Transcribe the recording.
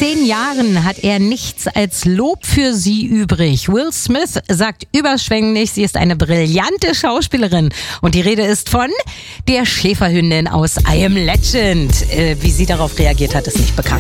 10 Jahren hat er nichts als Lob für sie übrig. Will Smith sagt überschwänglich, sie ist eine brillante Schauspielerin. Und die Rede ist von der Schäferhündin aus I Am Legend. Wie sie darauf reagiert hat, ist nicht bekannt.